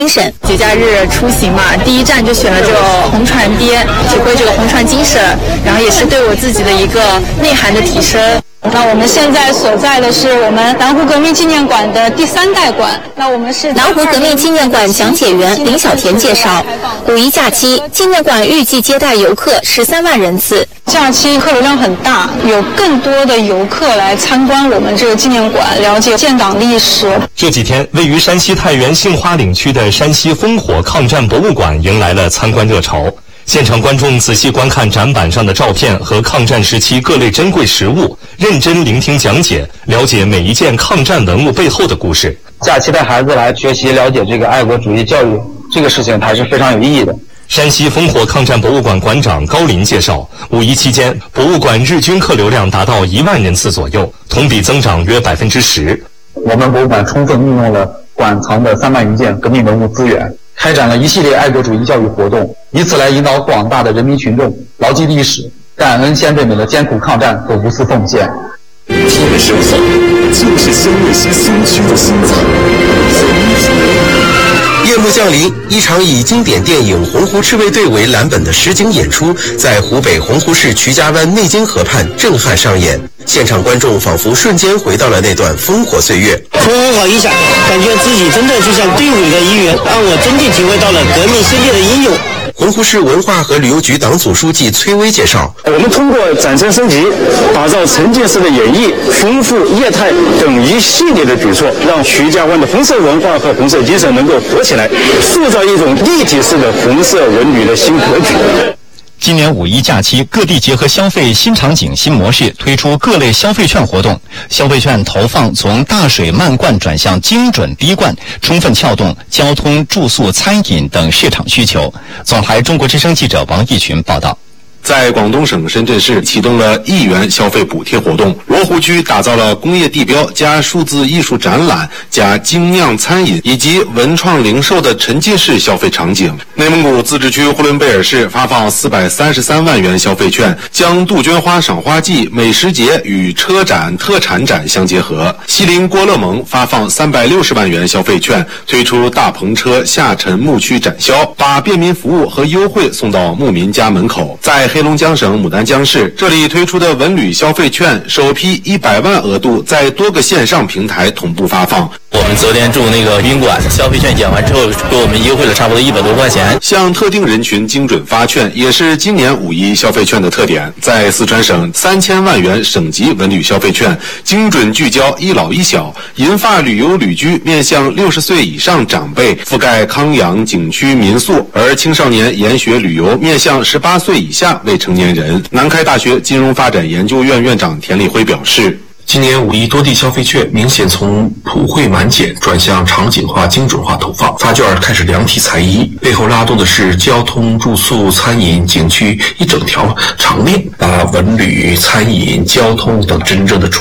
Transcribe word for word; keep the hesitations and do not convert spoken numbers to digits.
精神。 节假日出行嘛，第一站就选了这个红船爹，体会这个红船精神，然后也是对我自己的一个内涵的提升。 那我们现在所在的是我们南湖革命纪念馆的第三代馆。那我们是南湖革命纪念馆讲解员林小田介绍，五一假期纪念馆预计接待游客十三万人次。 假期客流量很大，有更多的游客来参观我们这个纪念馆，了解建党历史。 这几天，位于山西太原杏花岭区的山西烽火抗战博物馆迎来了参观热潮。现场观众仔细观看展板上的照片和抗战时期各类珍贵实物，认真聆听讲解，了解每一件抗战文物背后的故事。 假期带孩子来学习了解这个爱国主义教育，这个事情还是非常有意义的。 山西烽火抗战博物馆馆长高林介绍，五一期间，博物馆日均客流量达到一万人次左右，同比增长约百分之十。 我们博物馆充分运用了馆藏的三万余件革命文物资源，开展了一系列爱国主义教育活动，以此来引导广大的人民群众牢记历史，感恩先辈们的艰苦抗战和无私奉献。 我们身后就是湘鄂西苏区的心脏。 夜幕降临，一场以经典电影《洪湖赤卫队》为蓝本的实景演出，在湖北洪湖市渠家湾内经河畔震撼上演。现场观众仿佛瞬间回到了那段烽火岁月。 从文化一下，感觉自己真的就像队伍里的一员，让我真正体会到了革命先烈的英勇。 洪湖市文化和旅游局党组书记崔威介绍， 我们通过展陈升级，打造沉浸式的演绎、丰富业态等一系列的举措，让渠家湾的红色文化和红色精神能够合起来，塑造一种立体式的红色文旅的新格局。 今年五一假期，各地结合消费新场景、新模式，推出各类消费券活动。消费券投放从大水漫灌转向精准滴灌，充分撬动交通、住宿、餐饮等市场需求。总台中国之声记者王义群报道。 在广东省深圳市启动了一元消费补贴活动，罗湖区打造了工业地标加数字艺术展览加精酿餐饮以及文创零售的沉浸式消费场景。内蒙古自治区呼伦贝尔市发放四百三十三万元消费券，将杜鹃花赏花季、美食节与车展、特产展相结合。锡林郭勒盟发放三百六十万元消费券，推出大篷车下沉牧区展销，把便民服务和优惠送到牧民家门口。在黑龙江省牡丹江市，这里推出的文旅消费券首批一百万额度在多个线上平台同步发放。 我们昨天住那个宾馆，消费券减完之后，给我们优惠了差不多一百多块钱。 向特定人群精准发券，也是今年五一消费券的特点。在四川省，三千万元省级文旅消费券，精准聚焦一老一小，银发旅游旅居面向六十岁以上长辈，覆盖康养、景区、民宿；而青少年研学旅游面向十八岁以下未成年人。南开大学金融发展研究院院长田立辉表示， 今年五一多地消费券明显从普惠满减转向场景化、精准化投放，发券开始量体裁衣，背后拉动的是交通、住宿、餐饮、景区一整条长链，把文旅、餐饮、交通等真正的